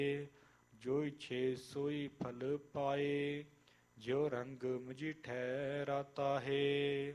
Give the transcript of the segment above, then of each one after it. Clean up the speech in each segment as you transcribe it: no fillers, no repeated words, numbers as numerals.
ਜੋ ਇਛੇ ਸੋਈ ਫਲ ਪਾਏ, ਜਿਉ ਰੰਗ ਮਜੀਠੈ ਰਾਤਾ ਹੈ।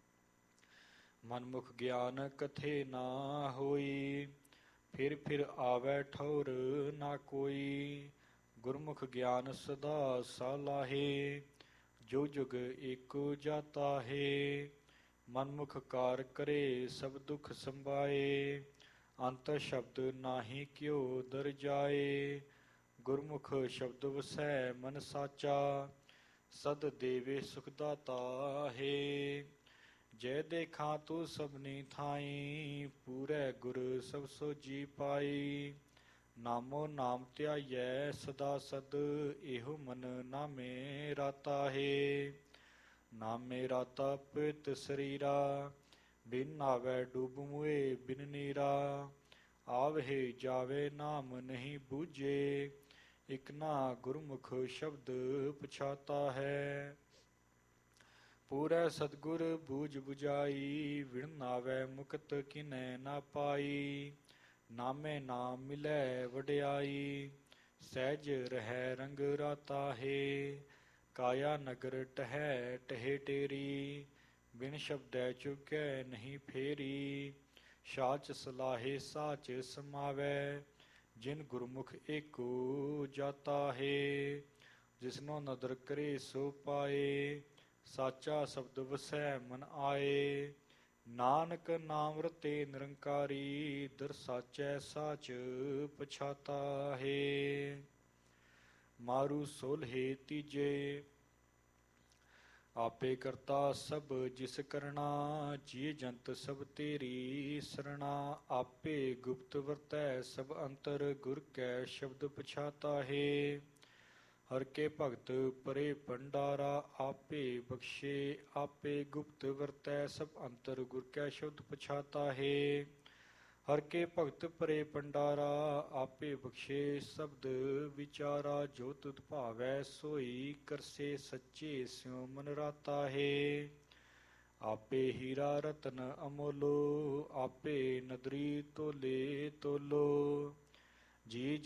ਮਨਮੁਖ ਗਿਆਨ ਕਥੇ ਨਾ ਹੋਈ, ਫਿਰ ਆਵੈ ਠੌਰ ਨਾ ਕੋਈ। ਗੁਰਮੁਖ ਗਿਆਨ ਸਦਾ ਸਾਲਾਹੇ, ਜੋ ਜੁਗ ਏਕੋ ਜਾਤਾ ਹੈ। ਮਨਮੁਖ ਕਾਰ ਕਰੇ ਸਭ ਦੁਖ ਸੰਭਾਏ, ਅੰਤ ਸ਼ਬਦ ਨਾਹੀ ਕਿਉ ਦਰ ਜਾਏ। ਗੁਰਮੁਖ ਸ਼ਬਦ ਵਸੈ ਮਨ ਸਾਚਾ, ਸਦ ਦੇਵੇ ਸੁਖ ਦਾਤਾ ਹੈ। ਜੈ ਦੇਖਾਂ ਤੂੰ ਸਭਨੀ ਥਾਈ, ਪੂਰੈ ਗੁਰ ਸਭ ਸੋਜੀ ਪਾਈ। ਨਾਮੋ ਨਾਮ ਧਿਆਈਐ ਸਦਾ ਸਦ, ਇਹੋ ਮਨ ਨਾਮੇ ਰਾਤਾ ਹੈ। ਨਾਮੇ ਰਾਤਾ ਪਿਤ ਸਰੀਰਾ, ਬਿਨ ਨਾਵੈ ਡੂਬ ਮੁਏ ਬਿਨ ਨੀਰਾ। ਆਵਹਿ ਜਾਵੇ ਨਾਮ ਨਹੀਂ ਬੂਝੇ, ਇਕ ਨਾ ਗੁਰਮੁਖ ਸ਼ਬਦ ਪਛਾਤਾ ਹੈ। ਪੂਰੈ ਸਤਿਗੁਰ ਬੂਝ ਬੁਝਾਈ, ਵਿਣ ਨਾਵੈ ਮੁਕਤ ਕਿਨੈ ਨਾ ਪਾਈ। ਨਾਮੇ ਨਾਮ ਮਿਲੈ ਵਡਿਆਈ, ਸਹਿਜ ਰਹਿ ਰੰਗ ਰਾਤਾ ਹੈ। ਕਾਇਆ ਨਗਰ ਟਹੈ ਟਹੇ ਟੇਰੀ, ਬਿਨ ਸ਼ਬਦੈ ਚੁਕੈ ਨਹੀਂ ਫੇਰੀ। ਸਾਚ ਸਲਾਹੇ ਸਾਚ ਸਮਾਵੈ, ਜਿਨ ਗੁਰਮੁਖ ਏਕੋ ਜਾਤਾ ਹੈ। ਜਿਸਨੋ ਨਦਰ ਕਰੇ ਸੋ ਪਾਏ, ਸਾਚਾ ਸ਼ਬਦ ਵਸੈ ਮਨ ਆਏ। ਨਾਨਕ ਨਾਮ ਰਤੇ ਨਿਰੰਕਾਰੀ, ਦਰ ਸਾਚੈ ਸਾਚ ਪਛਾਤਾ ਹੈ। ਮਾਰੂ ਸੋਲ੍ਹੇ ਤੀਜੇ, ਆਪੇ ਕਰਤਾ ਸਭ ਜਿਸ ਕਰਣਾ। ਜੀ ਜੰਤ ਸਭ ਤੇਰੀ ਸਰਣਾ, ਆਪੇ ਗੁਪਤ ਵਰਤੈ ਸਭ ਅੰਤਰ। ਗੁਰ ਕੈ ਸ਼ਬਦ ਪਛਾਤਾ ਹੈ। ਹਰ ਕੇ ਭਗਤ ਪਰੇ ਭੰਡਾਰਾ, ਆਪੇ ਬਖਸ਼ੇ ਆਪੇ ਗੁਪਤ ਵਰਤੈ ਸਭ ਅੰਤਰ। ਗੁਰ ਕੈ ਸ਼ਬਦ ਪਛਾਤਾ ਹੈ। ਹਰ ਕੇ ਭਗਤ ਪਰੇ ਭੰਡਾਰਾ, ਆਪੇ ਬਖਸ਼ੇ ਸ਼ਬਦ ਵਿਚਾਰਾ। ਜੋ ਤੁਧ ਭਾਵੈ ਸੋਈ ਕਰਸੇ, ਸੱਚੇ ਸਿਉ ਮਨ ਰਾਤਾ ਹੈ। ਆਪੇ ਹੀਰਾ ਰਤਨ ਅਮੋਲੋ, ਆਪੇ ਨਦਰੀ ਤੋਲੇ ਤੋਲੋ। ਜੀ